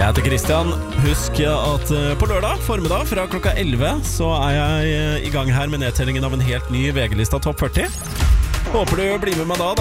heter Christian. Husk at på lørdag formiddag fra klokka 11 så jeg i gang her med nedtellingen av en helt ny VG-lista Topp 40. Håper du blir med meg da.